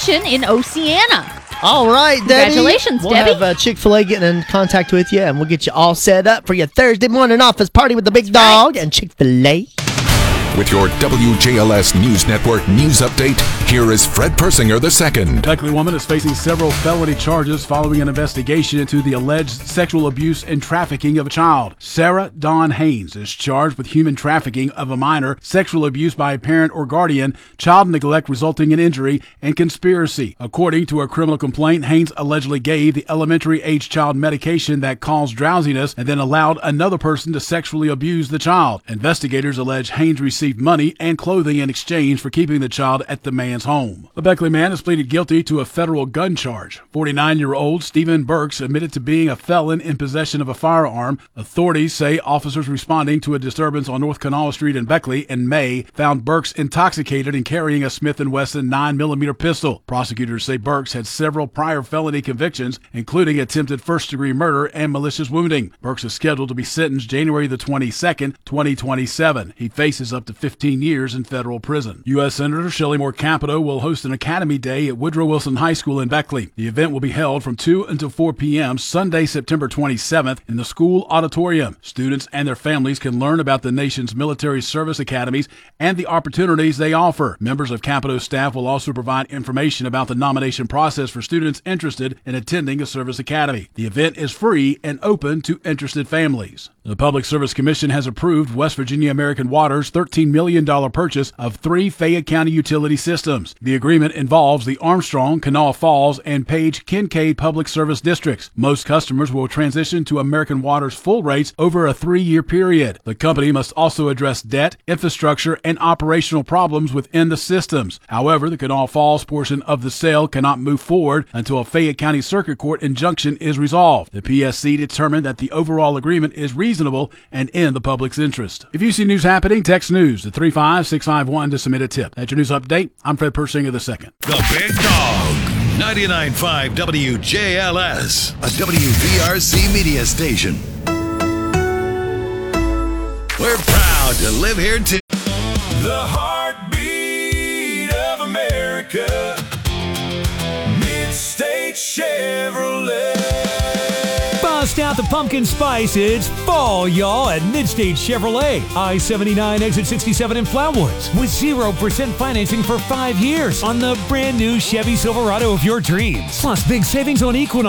Kitchen in Oceana. All right, Debbie. Congratulations, we'll Debbie. We'll have Chick-fil-A getting in contact with you, and we'll get you all set up for your Thursday morning office party with the big dog and Chick-fil-A. With your WJLS News Network news update, here is Fred Persinger II. Beckley woman is facing several felony charges following an investigation into the alleged sexual abuse and trafficking of a child. Sarah Dawn Haynes is charged with human trafficking of a minor, sexual abuse by a parent or guardian, child neglect resulting in injury, and conspiracy. According to a criminal complaint, Haynes allegedly gave the elementary-age child medication that caused drowsiness and then allowed another person to sexually abuse the child. Investigators allege Haynes received money and clothing in exchange for keeping the child at the man's home. The Beckley man has pleaded guilty to a federal gun charge. 49-year-old Stephen Burks admitted to being a felon in possession of a firearm. Authorities say officers responding to a disturbance on North Kanawha Street in Beckley in May found Burks intoxicated and carrying a Smith & Wesson 9mm pistol. Prosecutors say Burks had several prior felony convictions, including attempted first-degree murder and malicious wounding. Burks is scheduled to be sentenced January the 22nd, 2027. He faces up to 15 years in federal prison. U.S. Senator Shelley Moore Capito will host an Academy Day at Woodrow Wilson High School in Beckley. The event will be held from 2 until 4 p.m. Sunday, September 27th in the school auditorium. Students and their families can learn about the nation's military service academies and the opportunities they offer. Members of Capito's staff will also provide information about the nomination process for students interested in attending a service academy. The event is free and open to interested families. The Public Service Commission has approved West Virginia American Water's $13 million purchase of 3 Fayette County utility systems. The agreement involves the Armstrong, Kanawha Falls, and Page Kincaid Public Service Districts. Most customers will transition to American Water's full rates over a 3-year period. The company must also address debt, infrastructure, and operational problems within the systems. However, the Kanawha Falls portion of the sale cannot move forward until a Fayette County Circuit Court injunction is resolved. The PSC determined that the overall agreement is reasonable and in the public's interest. If you see news happening, text news to 35651 to submit a tip. That's your news update. I'm Fred Persinger II. The Big Dog, 99.5 WJLS, a WVRC media station. We're proud to live here too. The heartbeat of America, Mid-State Chevrolet. Bust out the pumpkin spice. It's fall, y'all, at Mid-State Chevrolet. I-79 exit 67 in Flatwoods with 0% financing for 5 years on the brand new Chevy Silverado of your dreams. Plus big savings on Equinox.